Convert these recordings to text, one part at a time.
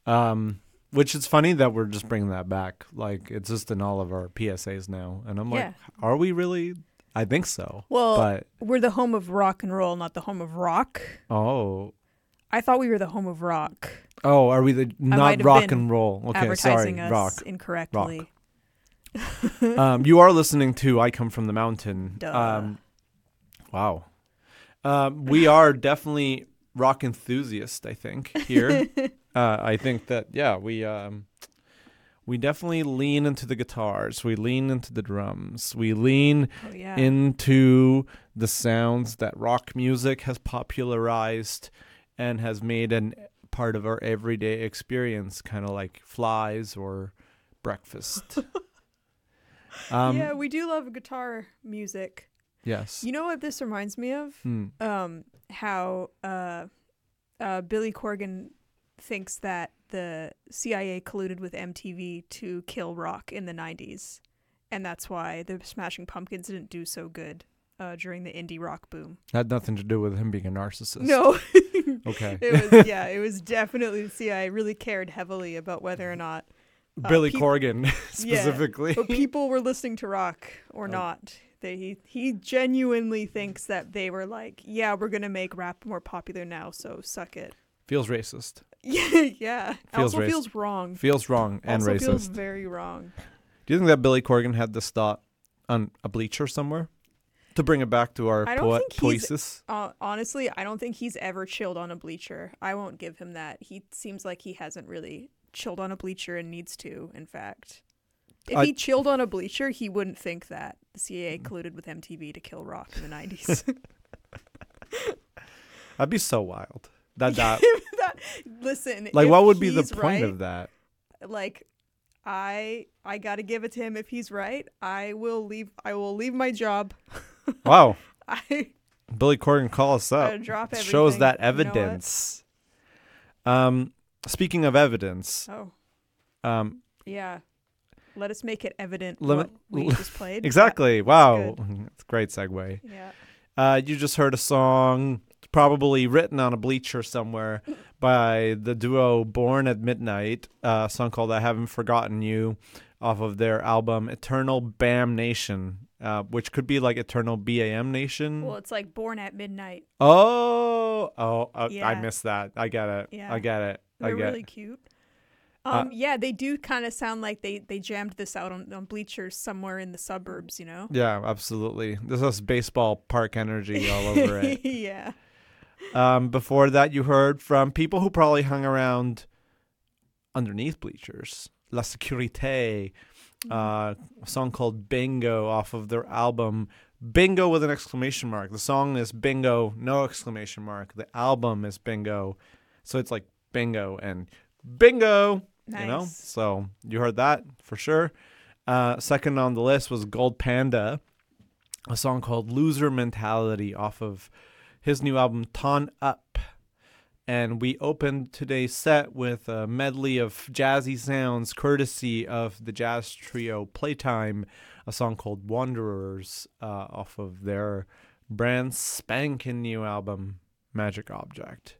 Which is funny that we're just bringing that back. Like, it's just in all of our PSAs now. And I'm like, are we really? I think so. Well, but we're the home of rock and roll, not the home of rock. Oh. I thought we were the home of rock. Oh, are we the not rock and roll? Okay, advertising sorry. us Rock incorrectly. Rock. You are listening to I Come From the Mountain. Duh. Wow. We are definitely rock enthusiasts, I think, here. I think that, we definitely lean into the guitars. We lean into the drums. We lean into the sounds that rock music has popularized and has made an part of our everyday experience, kind of like flies or breakfast. Yeah, we do love guitar music. Yes. You know what this reminds me of? How Billy Corgan thinks that the CIA colluded with MTV to kill rock in the 90s. And that's why the Smashing Pumpkins didn't do so good during the indie rock boom. Had nothing to do with him being a narcissist. No. Okay. It was definitely the CIA really cared heavily about whether or not Billy Corgan specifically. But people were listening to rock or not. He genuinely thinks that they were like, yeah, we're going to make rap more popular now, so suck it. Feels racist. Yeah. Feels wrong. Feels wrong and also racist. Feels very wrong. Do you think that Billy Corgan had this thought on a bleacher somewhere? To bring it back to our poesis? Honestly, I don't think he's ever chilled on a bleacher. I won't give him that. He seems like he hasn't really chilled on a bleacher and needs to, in fact. If he chilled on a bleacher, he wouldn't think that the CIA colluded with MTV to kill rock in the 90s. That'd be so wild. Listen, like, what would be the point of that? Like, I gotta give it to him. If he's right, I will leave my job. Wow. Billy Corgan, call us up. Drop everything. Shows that evidence. Speaking of evidence. Oh. Yeah. Let us make it evident what we just played. Exactly. Wow. That's a great segue. Yeah. You just heard a song probably written on a bleacher somewhere by the duo Born at Midnight, a song called I Haven't Forgotten You, off of their album Eternal Bam Nation, which could be like Eternal BAM Nation. Well, it's like Born at Midnight. I missed that. I get it. Yeah. I get it. They're really cute. Yeah, they do kind of sound like they jammed this out on bleachers somewhere in the suburbs, you know? Yeah, absolutely. This is baseball park energy all over it. Yeah. Before that, you heard from people who probably hung around underneath bleachers. La Sécurité, a song called Bingo off of their album Bingo with an exclamation mark. The song is Bingo, no exclamation mark. The album is Bingo. So it's like Bingo and Bingo. Nice. You know? So you heard that for sure. Second on the list was Gold Panda, a song called Loser Mentality off of his new album Ton Up. And we opened today's set with a medley of jazzy sounds courtesy of the jazz trio Playtime, a song called Wanderers off of their brand spanking new album Magic Object.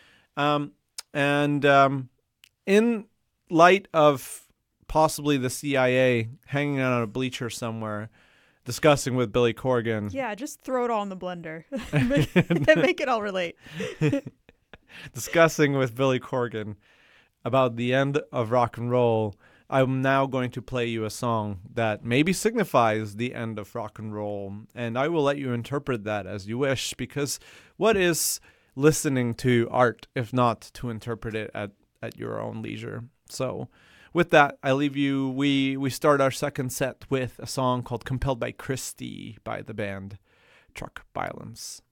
In light of possibly the CIA hanging out on a bleacher somewhere, discussing with Billy Corgan. Yeah, just throw it all in the blender. Make it all relate. Discussing with Billy Corgan about the end of rock and roll, I'm now going to play you a song that maybe signifies the end of rock and roll, and I will let you interpret that as you wish, because what is listening to art if not to interpret it at your own leisure? So with that, I leave you. We start our second set with a song called Compelled by Christie by the band Truck Violence.